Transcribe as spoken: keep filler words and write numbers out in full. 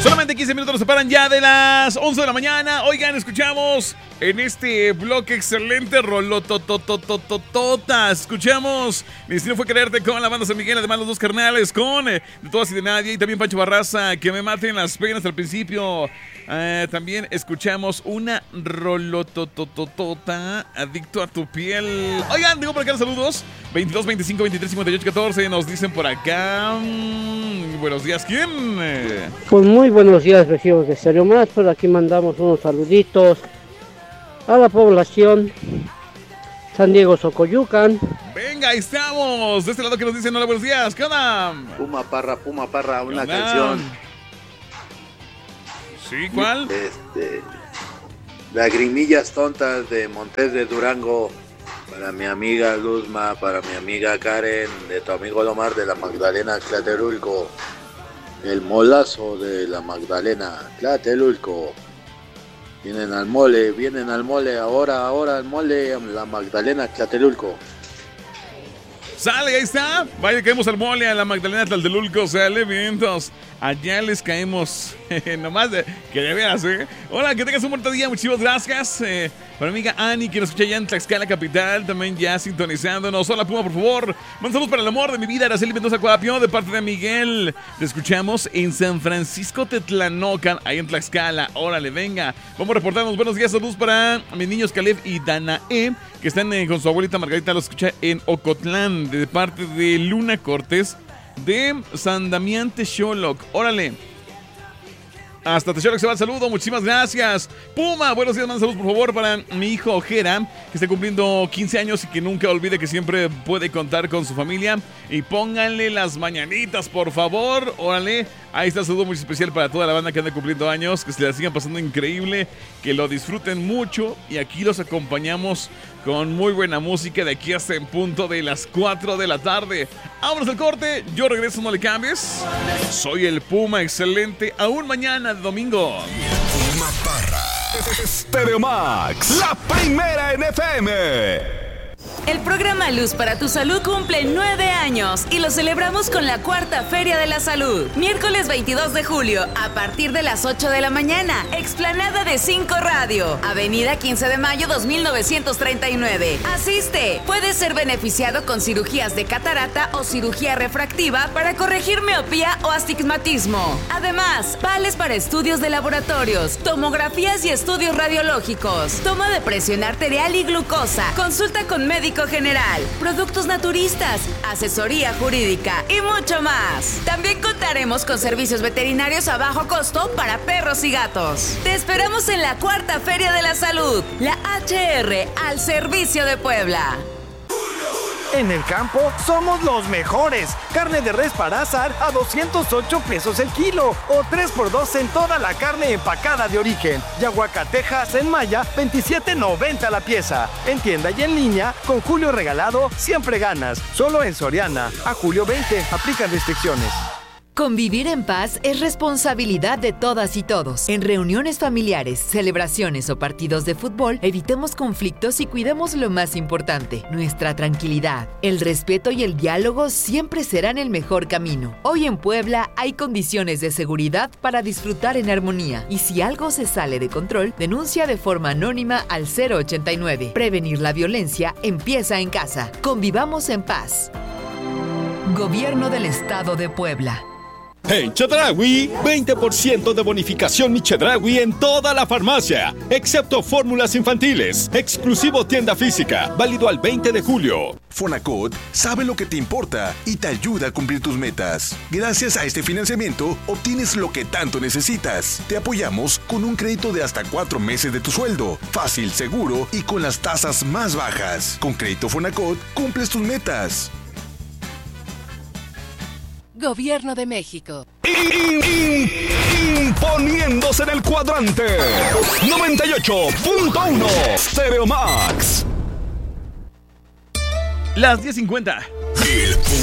Solamente quince minutos nos separan ya de las once de la mañana. Oigan, escuchamos en este bloque excelente rolotototototota. Escuchamos Mi destino fue quererte con la banda San Miguel, además los dos carnales con eh, De todas y de nadie. Y también Pancho Barraza, Que me maten las penas al principio. Eh, también escuchamos una rolotototota, Adicto a tu piel. Oigan, digo por acá los saludos. veintidós, veinticinco, veintitrés, cincuenta y ocho, catorce. Nos dicen por acá. Mmm, buenos días, ¿quién? Pues muy buenos días, vecinos de Stereo Más. Por aquí mandamos unos saluditos a la población San Diego Socoyucan. Venga, ahí estamos. De este lado que nos dicen hola, buenos días. ¿Qué onda? Puma Parra, Puma Parra, una canción. ¿Sí? ¿Cuál? Este, Lagrimillas tontas de Montes de Durango. Para mi amiga Luzma, para mi amiga Karen, de tu amigo Lomar de la Magdalena Tlatelulco. El molazo de la Magdalena Tlatelulco. Vienen al mole, vienen al mole, ahora, ahora al mole, la Magdalena Tlatelulco. Sale, ahí está. Vaya, caemos al mole, a la Magdalena Tlatelulco. Sale, vientos. Allá les caemos. Nomás de, que de veras, ¿eh? Hola, que tengas un buen día. Muchísimas gracias. Eh, para mi amiga Ani, que nos escucha allá en Tlaxcala Capital. También ya sintonizándonos. Hola, Puma, por favor. Manda saludos para el amor de mi vida. Araceli Mendoza Cuapio, de parte de Miguel. Te escuchamos en San Francisco Tetlanocan, ahí en Tlaxcala. Órale, venga. Vamos a reportarnos. Buenos días. Saludos para mis niños Caleb y Danae, que están eh, con su abuelita Margarita. Los escucha en Ocotlán, de parte de Luna Cortés, de San Damián Texoloc. Órale. Hasta Texoloc se va el saludo. Muchísimas gracias. Puma, buenos días. Manda saludos, por favor, para mi hijo Ojera, que está cumpliendo quince años y que nunca olvide que siempre puede contar con su familia. Y pónganle las mañanitas, por favor. Órale. Ahí está el saludo muy especial para toda la banda que anda cumpliendo años. Que se la sigan pasando increíble. Que lo disfruten mucho. Y aquí los acompañamos con muy buena música de aquí hasta en punto de las cuatro de la tarde. Vámonos al corte. Yo regreso, no le cambies. Soy el Puma, excelente. Aún mañana, domingo. Puma Parra. Stereo Max, la primera en F M. El programa Luz para tu Salud cumple nueve años y lo celebramos con la cuarta Feria de la Salud. Miércoles veintidós de julio, a partir de las ocho de la mañana, explanada de cinco Radio, Avenida quince de mayo dos mil novecientos treinta y nueve. Asiste. Puedes ser beneficiado con cirugías de catarata o cirugía refractiva para corregir miopía o astigmatismo. Además, vales para estudios de laboratorios, tomografías y estudios radiológicos, toma de presión arterial y glucosa, consulta con médico general, productos naturistas, asesoría jurídica y mucho más. También contaremos con servicios veterinarios a bajo costo para perros y gatos. Te esperamos en la cuarta Feria de la Salud, la H R al servicio de Puebla. En el campo somos los mejores. Carne de res para asar a doscientos ocho pesos el kilo o tres por dos en toda la carne empacada de origen. Y aguacatejas en Maya, veintisiete noventa la pieza. En tienda y en línea, con Julio regalado, siempre ganas. Solo en Soriana. A julio veinte, aplican restricciones. Convivir en paz es responsabilidad de todas y todos. En reuniones familiares, celebraciones o partidos de fútbol, evitemos conflictos y cuidemos lo más importante, nuestra tranquilidad. El respeto y el diálogo siempre serán el mejor camino. Hoy en Puebla hay condiciones de seguridad para disfrutar en armonía. Y si algo se sale de control, denuncia de forma anónima al cero ochenta y nueve. Prevenir la violencia empieza en casa. Convivamos en paz. Gobierno del Estado de Puebla. En Chedraui, veinte por ciento de bonificación Mi Chedraui en toda la farmacia, excepto fórmulas infantiles. Exclusivo tienda física, válido al veinte de julio. Fonacot sabe lo que te importa y te ayuda a cumplir tus metas. Gracias a este financiamiento, obtienes lo que tanto necesitas. Te apoyamos con un crédito de hasta cuatro meses de tu sueldo. Fácil, seguro y con las tasas más bajas. Con Crédito Fonacot, cumples tus metas. Gobierno de México. Imponiéndose en el cuadrante. noventa y ocho punto uno Stereo Max. Las diez cincuenta.